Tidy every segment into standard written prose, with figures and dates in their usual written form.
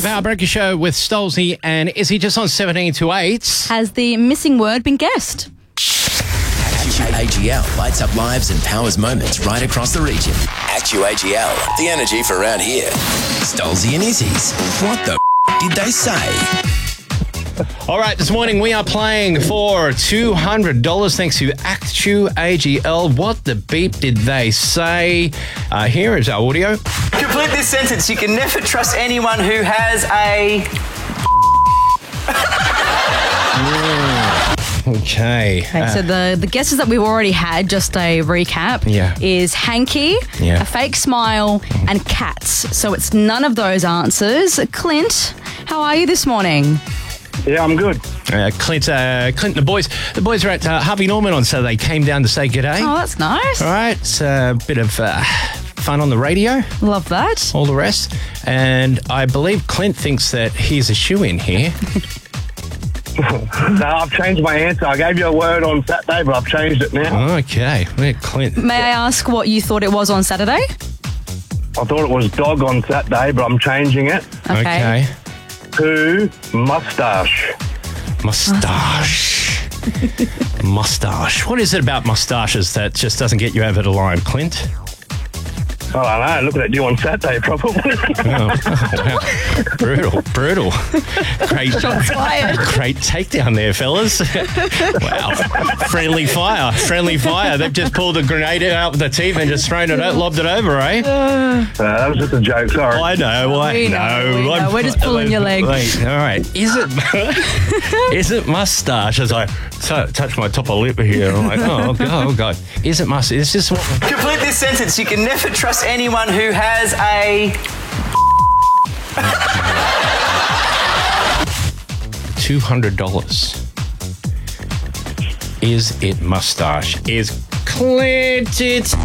The Power Breaker Show with Stolzy and Izzy just on 17 to 8. Has the missing word been guessed? AGL lights up lives and powers moments right across the region. AGL, the energy for around here. Stolzy and Izzy's. What the did they say? All right, this morning we are playing for $200 thanks to AGL. What the beep did they say? Here is our audio. Complete this sentence. You can never trust anyone who has a... Okay. So the guesses that we've already had, just a recap, is hanky, a fake smile, and cats. So it's none of those answers. Clint, how are you this morning? Yeah, I'm good. Clint, the boys are at Harvey Norman on Saturday. Came down to say g'day. Oh, that's nice. All right, it's a bit of fun on the radio. Love that. All the rest. And I believe Clint thinks that he's a shoo-in here. No, I've changed my answer. I gave you a word on Saturday, but I've changed it now. Okay, Clint. May I ask what you thought it was on Saturday? I thought it was dog on Saturday, but I'm changing it Okay. to mustache. Mustache. Mustache. What is it about mustaches that just doesn't get you over the line, Clint? I don't know. Looking at you on Saturday, probably. Wow. Brutal. Great takedown there, fellas. Wow. Friendly fire. They've just pulled a grenade out with the teeth and just thrown it out, lobbed it over, eh? That was just a joke, sorry. I know. We know. We're just pulling your leg. Wait, all right. Is it mustache? As I touch my top of lip here, I'm like, oh God. Is it mustache? It's just what... Complete this sentence. You can never trust anyone who has a... $200. Is it mustache? Is Clint it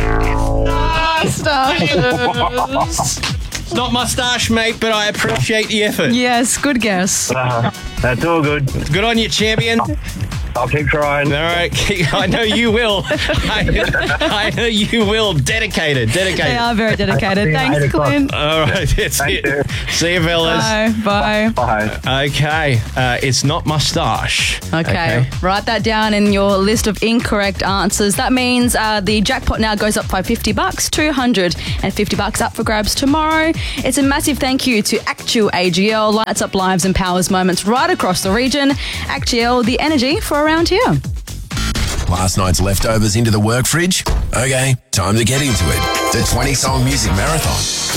mustache? It's not mustache, mate, but I appreciate the effort. Yes, good guess. That's all good. Good on you, champion. I'll keep trying. All right, I know you will. I know you will. Dedicated. They are very dedicated. Thanks, Clint. All right, that's it. you. See you, fellas. Bye. Bye. Okay, it's not mustache. Okay, write that down in your list of incorrect answers. That means the jackpot now goes up by $50, $250 up for grabs tomorrow. It's a massive thank you to AGL, lights up lives and powers moments right across the region. AGL, the energy for around here. Last night's leftovers into the work fridge? Okay, time to get into it. The 20-song music marathon.